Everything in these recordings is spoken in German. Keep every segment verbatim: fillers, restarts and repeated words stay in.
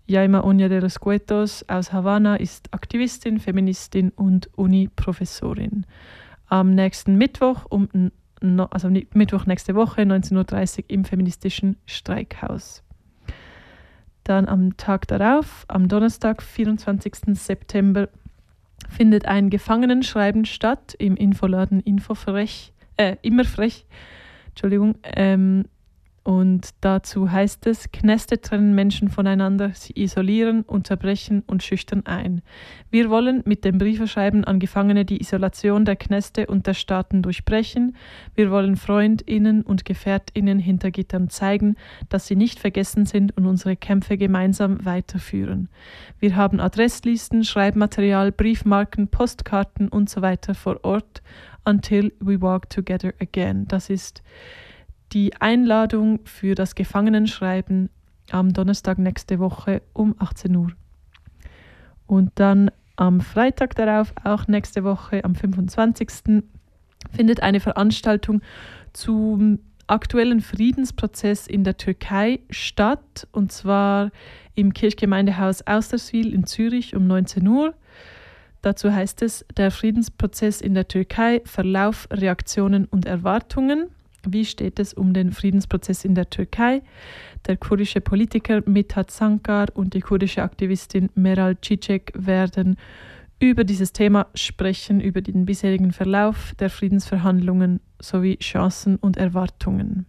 Yaima Oña de los Cuetos aus Havanna ist Aktivistin, Feministin und Uni-Professorin. Am nächsten Mittwoch, um, also Mittwoch nächste Woche, neunzehn Uhr dreißig im feministischen Streikhaus. Dann am Tag darauf, am Donnerstag, vierundzwanzigsten September, findet ein Gefangenenschreiben statt im Infoladen Infofrech, äh, immer frech, Entschuldigung, ähm, und dazu heißt es: Kneste trennen Menschen voneinander, sie isolieren, unterbrechen und schüchtern ein. Wir wollen mit dem Briefeschreiben an Gefangene die Isolation der Kneste und der Staaten durchbrechen. Wir wollen FreundInnen und GefährtInnen hinter Gittern zeigen, dass sie nicht vergessen sind und unsere Kämpfe gemeinsam weiterführen. Wir haben Adresslisten, Schreibmaterial, Briefmarken, Postkarten und so weiter vor Ort. Until we walk together again. Das ist die Einladung für das Gefangenenschreiben am Donnerstag nächste Woche um achtzehn Uhr. Und dann am Freitag darauf, auch nächste Woche, am fünfundzwanzigsten findet eine Veranstaltung zum aktuellen Friedensprozess in der Türkei statt, und zwar im Kirchgemeindehaus Austerswil in Zürich um neunzehn Uhr. Dazu heißt es: Der Friedensprozess in der Türkei, Verlauf, Reaktionen und Erwartungen. Wie steht es um den Friedensprozess in der Türkei? Der kurdische Politiker Mithat Sankar und die kurdische Aktivistin Meral Çiçek werden über dieses Thema sprechen, über den bisherigen Verlauf der Friedensverhandlungen sowie Chancen und Erwartungen.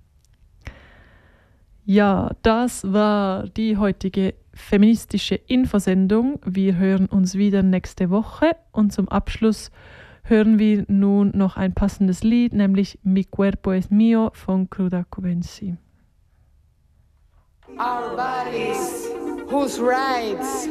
Ja, das war die heutige feministische Infosendung. Wir hören uns wieder nächste Woche und zum Abschluss hören wir nun noch ein passendes Lied, nämlich Mi Cuerpo es Mio von Kruda Kubensi. Our bodies, whose rights